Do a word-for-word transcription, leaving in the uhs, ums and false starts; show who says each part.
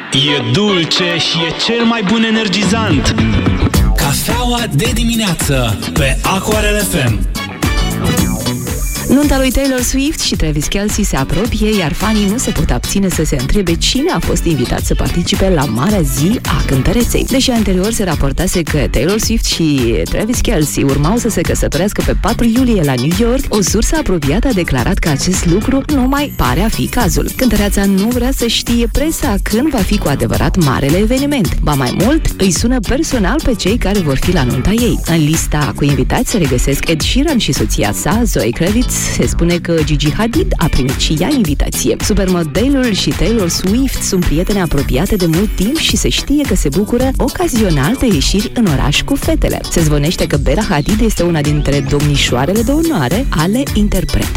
Speaker 1: E dulce și e cel mai bun energizant. Cafeaua de dimineață pe Aquarel F M.
Speaker 2: Nunta lui Taylor Swift și Travis Kelce se apropie, iar fanii nu se pot abține să se întrebe cine a fost invitat să participe la marea zi a cântăreței. Deși anterior se raportase că Taylor Swift și Travis Kelce urmau să se căsătorească pe patru iulie la New York, o sursă apropiată a declarat că acest lucru nu mai pare a fi cazul. Cântăreața nu vrea să știe presa când va fi cu adevărat marele eveniment. Ba mai mult, îi sună personal pe cei care vor fi la nunta ei. În lista cu invitați se regăsesc Ed Sheeran și soția sa, Zoe Kravitz. Se spune că Gigi Hadid a primit și ea invitație. Supermodelul și Taylor Swift sunt prietene apropiate de mult timp și se știe că se bucură ocazional de ieșiri în oraș cu fetele. Se zvonește că Bella Hadid este una dintre domnișoarele de onoare ale interpretei.